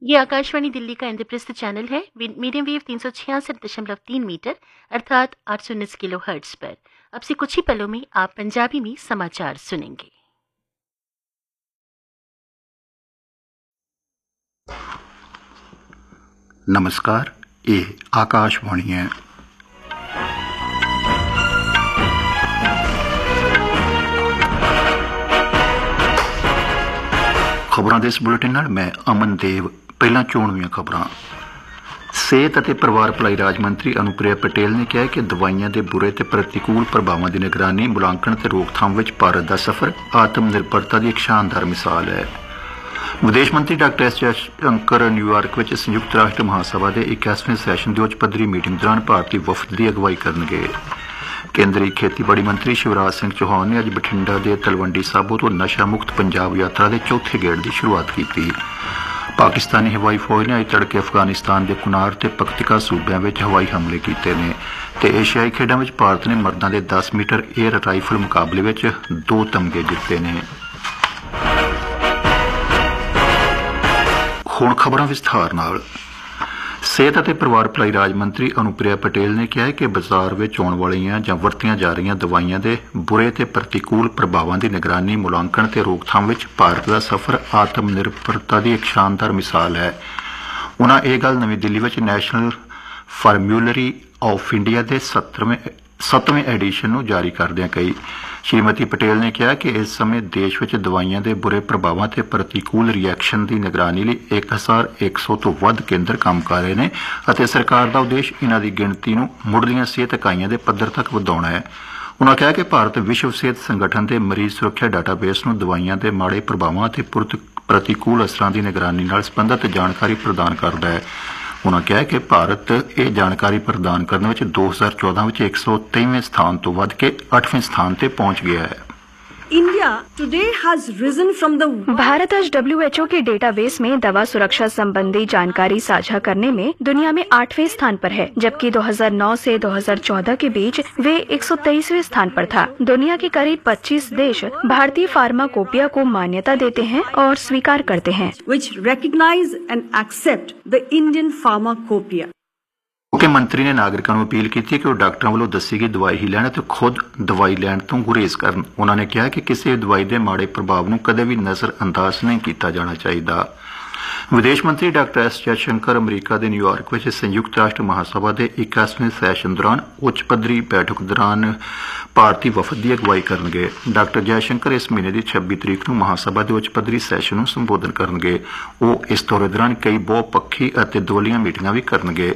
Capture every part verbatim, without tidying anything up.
ये आकाशवाणी दिल्ली का इंद्रप्रस्थ चैनल है। मीडियम वेव तीन सौ छियासठ दशमलव तीन मीटर अर्थात आठ सौ उन्नीस किलो हर्ट्ज पर। अब से कुछ ही पलों में आप पंजाबी में समाचार सुनेंगे। नमस्कार, ये आकाशवाणी है। खबरों के इस बुलेटिन नाल मैं अमन देव। पहला चोणवीं खबरां। सेहत ਅਤੇ ਪਰਿਵਾਰ ਭਲਾਈ ਰਾਜ ਮੰਤਰੀ ਅਨੁਪ੍ਰਿਆ ਪਟੇਲ ਨੇ ਕਿਹਾ ਕਿ ਦਵਾਈਆਂ ਦੇ ਬੁਰੇ ਤੇ ਪ੍ਰਤੀਕੂਲ ਪ੍ਰਭਾਵਾਂ ਦੀ ਨਿਗਰਾਨੀ, ਮੁਲਾਂਕਣ ਤੇ ਰੋਕਥਾਮ ਵਿੱਚ ਭਾਰਤ ਦਾ ਸਫ਼ਰ ਆਤਮ ਨਿਰਭਰਤਾ ਦੀ ਇੱਕ ਸ਼ਾਨਦਾਰ ਮਿਸਾਲ ਹੈ। ਵਿਦੇਸ਼ ਮੰਤਰੀ ਡਾਕਟਰ ਐਸ ਜੈਸ਼ੰਕਰ ਨਿਊਯਾਰਕ ਵਿੱਚ ਸੰਯੁਕਤ ਰਾਸ਼ਟਰ ਮਹਾਸਭਾ ਦੇ ਇਕੱਤਵਵੇਂ ਸੈਸ਼ਨ ਦੀ ਉੱਚ ਪੱਧਰੀ ਮੀਟਿੰਗ ਦੌਰਾਨ ਭਾਰਤੀ ਵਫਦ ਦੀ ਅਗਵਾਈ ਕਰਨਗੇ। ਕੇਂਦਰੀ ਖੇਤੀਬਾੜੀ ਮੰਤਰੀ ਸ਼ਿਵਰਾਜ ਸਿੰਘ ਚੌਹਾਨ ਨੇ ਅੱਜ ਬਠਿੰਡਾ ਦੇ ਤਲਵੰਡੀ ਸਾਬੋ ਤੋਂ ਨਸ਼ਾ ਮੁਕਤ ਪੰਜਾਬ ਯਾਤਰਾ ਦੇ ਚੌਥੇ ਗੇੜ ਦੀ ਸ਼ੁਰੂਆਤ ਕੀਤੀ। ਪਾਕਿਸਤਾਨੀ ਹਵਾਈ ਫੌਜ ਨੇ ਅੱਜ ਤੜਕੇ ਅਫਗਾਨਿਸਤਾਨ ਦੇ ਕੁਨਾਰ ਤੇ ਪਖਤਿਕਾ ਸੂਬਿਆਂ ਵਿੱਚ ਹਵਾਈ ਹਮਲੇ ਕੀਤੇ ਨੇ ਤੇ ਏਸ਼ੀਆਈ ਖੇਡਾਂ ਵਿੱਚ ਭਾਰਤ ਨੇ ਮਰਦਾਂ ਦੇ ਦਸ ਮੀਟਰ ਏਅਰ ਰਾਈਫਲ ਮੁਕਾਬਲੇ ਵਿੱਚ ਦੋ ਤਮਗੇ ਜਿੱਤੇ ਨੇ। ਹੁਣ ਖਬਰਾਂ ਵਿਸਥਾਰ ਨਾਲ। ਸਿਹਤ ਅਤੇ ਪਰਿਵਾਰ ਭਲਾਈ ਰਾਜ ਮੰਤਰੀ ਅਨੁਪ੍ਰਿਆ ਪਟੇਲ ਨੇ ਕਿਹਾ ਕਿ ਬਾਜ਼ਾਰ ਵਿੱਚ ਆਉਣ ਵਾਲੀਆਂ ਜਾਂ ਵਰਤੀਆਂ ਜਾ ਰਹੀਆਂ ਦਵਾਈਆਂ ਦੇ ਬੁਰੇ ਤੇ ਪ੍ਰਤੀਕੂਲ ਪ੍ਰਭਾਵਾਂ ਦੀ ਨਿਗਰਾਨੀ, ਮੁਲਾਂਕਣ ਤੇ ਰੋਕਥਾਮ ਵਿੱਚ ਭਾਰਤ ਦਾ ਸਫ਼ਰ ਆਤਮ ਨਿਰਭਰਤਾ ਦੀ ਇੱਕ ਸ਼ਾਨਦਾਰ ਮਿਸਾਲ ਹੈ। ਉਨ੍ਹਾਂ ਇਹ ਗੱਲ ਨਵੀਂ ਦਿੱਲੀ ਵਿੱਚ ਨੈਸ਼ਨਲ ਫਾਰਮੂਲਰੀ ਆਫ ਇੰਡੀਆ ਦੇ ਸੱਤਰਵੇਂ ਸੱਤਵੇਂ ਐਡੀਸ਼ਨ ਨੂੰ ਜਾਰੀ ਕਰਦਿਆਂ ਕਹੀ। ਸ਼੍ਰੀਮਤੀ ਪਟੇਲ ਨੇ ਕਿਹਾ ਕਿ ਇਸ ਸਮੇਂ ਦੇਸ਼ ਵਿੱਚ ਦਵਾਈਆਂ ਦੇ ਬੁਰੇ ਪ੍ਰਭਾਵਾਂ ਤੇ ਪ੍ਰਤੀਕੂਲ ਰਿਐਕਸ਼ਨ ਦੀ ਨਿਗਰਾਨੀ ਲਈ ਇੱਕ ਹਜ਼ਾਰ ਇੱਕ ਸੌ ਤੋਂ ਵੱਧ ਕੇਂਦਰ ਕੰਮ ਕਰ ਰਹੇ ਨੇ ਅਤੇ ਸਰਕਾਰ ਦਾ ਉਦੇਸ਼ ਇਹਨਾਂ ਦੀ ਗਿਣਤੀ ਨੂੰ ਮੁੱਢਲੀਆਂ ਸਿਹਤ ਇਕਾਈਆਂ ਦੇ ਪੱਧਰ ਤੱਕ ਵਧਾਉਣਾ ਹੈ। ਉਨ੍ਹਾਂ ਕਿਹਾ ਕਿ ਭਾਰਤ ਵਿਸ਼ਵ ਸਿਹਤ ਸੰਗਠਨ ਦੇ ਮਰੀਜ਼ ਸੁਰੱਖਿਆ ਡਾਟਾਬੇਸ ਨੂੰ ਦਵਾਈਆਂ ਦੇ ਮਾੜੇ ਪ੍ਰਭਾਵਾਂ ਅਤੇ ਪ੍ਰਤੀਕੂਲ ਅਸਰਾਂ ਦੀ ਨਿਗਰਾਨੀ ਨਾਲ ਸੰਬੰਧਿਤ ਜਾਣਕਾਰੀ ਪ੍ਰਦਾਨ ਕਰਦਾ ਹੈ। ਉਨ੍ਹਾਂ ਕਿਹਾ ਕਿ ਭਾਰਤ ਇਹ ਜਾਣਕਾਰੀ ਪ੍ਰਦਾਨ ਕਰਨ ਵਿੱਚ ਦੋ ਹਜ਼ਾਰ ਚੌਦਾਂ ਵਿੱਚ ਇੱਕ ਸੌ ਤੇਈਵੇਂ ਸਥਾਨ ਤੋਂ ਵੱਧ ਕੇ ਅੱਠਵੇਂ ਸਥਾਨ ਤੇ पहुंच गया है। India today has risen from the Bharat आज डब्ल्यू एच ओ के डेटाबेस में दवा सुरक्षा संबंधी जानकारी साझा करने में दुनिया में आठवें स्थान पर है, जबकि दो हज़ार नौ से दो हज़ार चौदह के बीच वे एक सौ तेईसवें स्थान पर था। दुनिया के करीब पच्चीस देश भारतीय फार्माकोपिया को मान्यता देते हैं और स्वीकार करते हैं, which recognize and accept the Indian pharmacopoeia। ਮੁੱਖ ਮੰਤਰੀ ਨੇ ਨਾਗਰਿਕਾਂ ਨੂੰ ਅਪੀਲ ਕੀਤੀ ਕਿ ਉਹ ਡਾਕਟਰਾਂ ਵੱਲੋਂ ਦੱਸੀ ਗਈ ਦਵਾਈ ਹੀ ਲੈਣ ਅਤੇ ਖੁਦ ਦਵਾਈ ਲੈਣ ਤੋਂ ਗੁਰੇਜ਼ ਕਰਨ। ਉਨ੍ਹਾਂ ਨੇ ਕਿਹਾ ਕਿ ਕਿਸੇ ਦਵਾਈ ਦੇ ਮਾੜੇ ਪ੍ਰਭਾਵ ਨੂੰ ਕਦੇ ਵੀ ਨਜ਼ਰ ਅੰਦਾਜ਼ ਨਹੀਂ ਕੀਤਾ ਜਾਣਾ ਚਾਹੀਦਾ। ਵਿਦੇਸ਼ ਮੰਤਰੀ ਡਾਕਟਰ ਐਸ ਜੈਸ਼ੰਕਰ ਅਮਰੀਕਾ ਦੇ ਨਿਊਯਾਰਕ ਵਿੱਚ ਸੰਯੁਕਤ ਰਾਸ਼ਟਰ ਮਹਾਸਭਾ ਦੇ ਇਕੱਤਵਵੇਂ ਸੈਸ਼ਨ ਦੌਰਾਨ ਉੱਚ ਪੱਧਰੀ ਬੈਠਕ ਦੌਰਾਨ ਭਾਰਤੀ ਵਫਦ ਦੀ ਅਗਵਾਈ ਕਰਨਗੇ। ਡਾਕਟਰ ਜੈਸ਼ੰਕਰ ਇਸ ਮਹੀਨੇ ਦੀ ਛੱਬੀ ਤਰੀਕ ਨੂੰ ਮਹਾਸਭਾ ਦੇ ਉੱਚ ਪੱਧਰੀ ਸੈਸ਼ਨ ਨੂੰ ਸੰਬੋਧਨ ਕਰਨਗੇ। ਉਹ ਇਸ ਦੌਰੇ ਦੌਰਾਨ ਕਈ ਬਹੁਪੱਖੀ ਅਤੇ ਦੋਲੀਆਂ ਮੀਟਿੰਗਾਂ ਵੀ ਕਰਨਗੇ।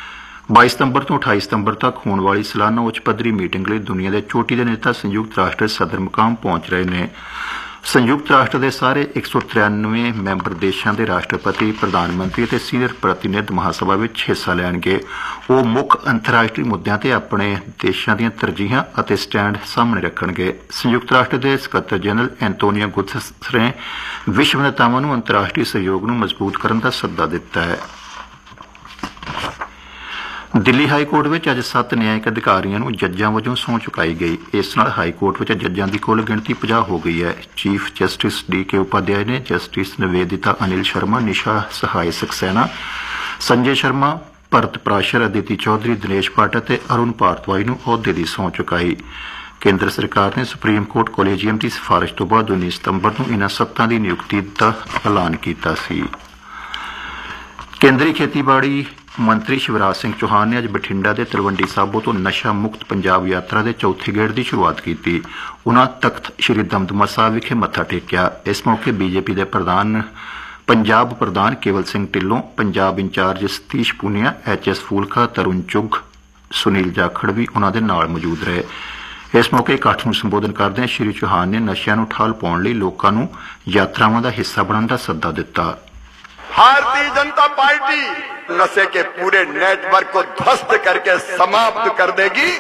ਬਾਈ ਸਤੰਬਰ ਤੋਂ ਅਠਾਈ ਸਤੰਬਰ ਤੱਕ ਹੋਣ ਵਾਲੀ ਸਾਲਾਨਾ ਉੱਚ ਪੱਧਰੀ ਮੀਟਿੰਗ ਲਈ ਦੁਨੀਆ ਦੇ ਚੋਟੀ ਦੇ ਨੇਤਾ ਸੰਯੁਕਤ ਰਾਸ਼ਟਰ ਸਦਰ ਮੁਕਾਮ ਪਹੁੰਚ ਰਹੇ ਨੇ। ਸੰਯੁਕਤ ਰਾਸ਼ਟਰ ਦੇ ਸਾਰੇ ਇੱਕ ਸੌ ਤਰਾਨਵੇਂ ਮੈਂਬਰ ਦੇਸ਼ਾਂ ਦੇ ਰਾਸ਼ਟਰਪਤੀ, ਪ੍ਰਧਾਨ ਮੰਤਰੀ ਅਤੇ ਸੀਨੀਅਰ ਪ੍ਰਤੀਨਿਧ ਮਹਾਸਭਾ ਵਿੱਚ ਹਿੱਸਾ ਲੈਣਗੇ। ਉਹ ਮੁੱਖ ਅੰਤਰਰਾਸ਼ਟਰੀ ਮੁੱਦਿਆਂ ਤੇ ਆਪਣੇ ਦੇਸ਼ਾਂ ਦੀਆਂ ਤਰਜੀਹਾਂ ਅਤੇ ਸਟੈਂਡ ਸਾਹਮਣੇ ਰੱਖਣਗੇ। ਸੰਯੁਕਤ ਰਾਸ਼ਟਰ ਦੇ ਸਕੱਤਰ ਜਨਰਲ ਐਂਟੋਨੀਓ ਗੁਤਰਸ ਨੇ ਵਿਸ਼ਵ ਨੇਤਾਵਾਂ ਨੂੰ ਅੰਤਰਰਾਸ਼ਟਰੀ ਸਹਿਯੋਗ ਨੂੰ ਮਜ਼ਬੂਤ ਕਰਨ ਦਾ ਸੱਦਾ ਦਿੱਤਾ ਹੈ। ਦਿੱਲੀ ਹਾਈ ਕੋਰਟ ਵਿੱਚ ਅੱਜ ਸੱਤ ਨਿਆਇਕ ਅਧਿਕਾਰੀਆਂ ਨੂੰ ਜੱਜਾਂ ਵਜੋਂ ਸਹੁੰ ਚੁਕਾਈ ਗਈ। ਇਸ ਨਾਲ ਹਾਈ ਕੋਰਟ ਵਿੱਚ ਜੱਜਾਂ ਦੀ ਕੁੱਲ ਗਿਣਤੀ ਪੰਜਾਹ ਹੋ ਗਈ ਹੈ। Chief justice D K Upadhyaya ਨੇ ਜਸਟਿਸ ਨਿਵੇਦਿਤਾ ਅਨਿਲ ਸ਼ਰਮਾ, ਨਿਸ਼ਾ ਸਹਾਏ ਸਕਸੈਨਾ, ਸੰਜੇ ਸ਼ਰਮਾ, ਭਰਤ ਪ੍ਰਾਸ਼ਰ, ਅਦਿਤੀ ਚੌਧਰੀ, ਦਿਨੇਸ਼ ਭੱਟ ਅਤੇ ਅਰੁਣ ਭਾਰਤਵਾਜ ਨੂੰ ਅਹੁਦੇ ਦੀ ਸਹੁੰ ਚੁਕਾਈ। ਕੇਂਦਰ ਸਰਕਾਰ ਨੇ ਸੁਪਰੀਮ ਕੋਰਟ ਕੋਲੇਜੀਅਮ ਦੀ ਸਿਫਾਰਿਸ਼ ਤੋਂ ਬਾਅਦ ਉੱਨੀ ਸਤੰਬਰ ਨੂੰ ਇਨ੍ਹਾਂ ਸੱਤਾਂ ਦੀ ਨਿਯੁਕਤੀ ਦਾ ਐਲਾਨ ਕੀਤਾ ਸੀ। ਕੇਂਦਰੀ ਖੇਤੀਬਾੜੀ ਮੰਤਰੀ ਸ਼ਿਵਰਾਜ ਸਿੰਘ ਚੌਹਾਨ ਨੇ ਅੱਜ ਬਠਿੰਡਾ ਦੇ ਤਲਵੰਡੀ ਸਾਬੋ ਤੋਂ ਨਸ਼ਾ ਮੁਕਤ ਪੰਜਾਬ ਯਾਤਰਾ ਦੇ ਚੌਥੇ ਗੇੜ ਦੀ ਸ਼ੁਰੂਆਤ ਕੀਤੀ। ਉਨ੍ਹਾਂ ਤਖਤ ਸ੍ਰੀ ਦਮਦਮਾ ਸਾਹਿਬ ਵਿਖੇ ਮੱਥਾ ਟੇਕਿਆ। ਇਸ ਮੌਕੇ ਬੀਜੇਪੀ ਦੇ ਪ੍ਰਧਾਨ ਪੰਜਾਬ ਪ੍ਰਧਾਨ ਕੇਵਲ Singh Dhillon, Punjab incharge Satish Punia, H S Phoolka, Tarun Chugh, Sunil Jakhar ਵੀ ਉਨ੍ਹਾਂ ਦੇ ਨਾਲ ਮੌਜੂਦ ਰਹੇ। ਇਸ ਮੌਕੇ ਇਕੱਠ ਨੂੰ ਸੰਬੋਧਨ ਕਰਦਿਆਂ ਸ੍ਰੀ ਚੌਹਾਨ ਨੇ ਨਸ਼ਿਆਂ ਨੂੰ ਠੱਲ ਪਾਉਣ ਲਈ ਲੋਕਾਂ ਨੂੰ ਯਾਤਰਾਵਾਂ ਦਾ ਹਿੱਸਾ ਬਣਨ ਦਾ ਸੱਦਾ ਦਿੱਤਾ। भारतीय जनता पार्टी नशे के पूरे नेटवर्क को ध्वस्त करके समाप्त कर देगी।